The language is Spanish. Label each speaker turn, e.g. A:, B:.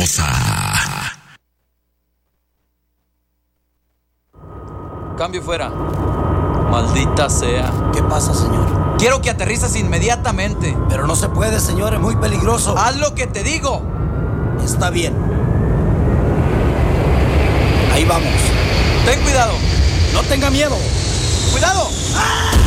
A: peligrosa.
B: Cambio fuera. Maldita sea.
C: ¿Qué pasa, señor?
B: Quiero que aterrices inmediatamente.
C: Pero no se puede, señor, es muy peligroso.
B: Haz lo que te digo.
C: Está bien. Ahí vamos.
B: Ten cuidado.
C: No tenga miedo.
B: ¡Cuidado!
C: ¡Ah!